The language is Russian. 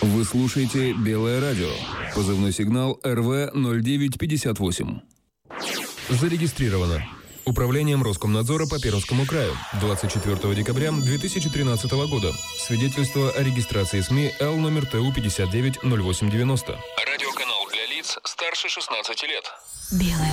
Вы слушаете «Белое радио». Позывной сигнал РВ-0958. Зарегистрировано Управлением Роскомнадзора по Пермскому краю 24 декабря 2013 года. Свидетельство о регистрации СМИ Л номер ТУ 590890. Радиоканал для лиц старше 16 лет. Белое